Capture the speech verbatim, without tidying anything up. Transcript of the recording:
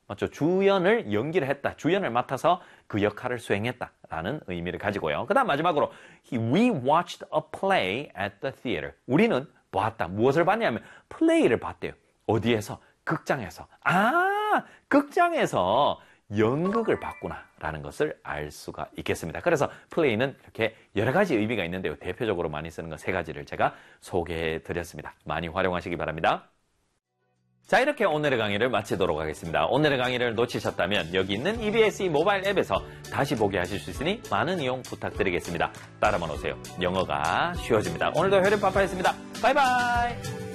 맞죠? 주연을 연기를 했다. 주연을 맡아서 그 역할을 수행했다라는 의미를 가지고요. 그 다음 마지막으로 We watched a play at the theater. 우리는 보았다. 무엇을 봤냐면 플레이를 봤대요. 어디에서? 극장에서. 아, 극장에서 연극을 봤구나 라는 것을 알 수가 있겠습니다. 그래서 플레이는 이렇게 여러 가지 의미가 있는데요. 대표적으로 많이 쓰는 건 세 가지를 제가 소개해 드렸습니다. 많이 활용하시기 바랍니다. 자, 이렇게 오늘의 강의를 마치도록 하겠습니다. 오늘의 강의를 놓치셨다면 여기 있는 이비에스 모바일 앱에서 다시 보게 하실 수 있으니 많은 이용 부탁드리겠습니다. 따라만 오세요. 영어가 쉬워집니다. 오늘도 혈연파파였습니다. 바이바이.